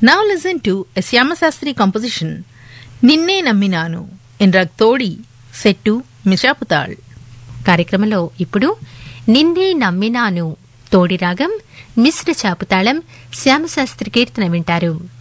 Now listen to a Syamasastri composition, Ninne Namminanu, in Rag Todi, set to Mishaputal. కార్యక్రమంలో ఇప్పుడు నిన్నే నమ్మినాను తోడి రాగం మిశ్ర చాపుతాళం శ్యామశాస్త్రి కీర్తన వింటారు.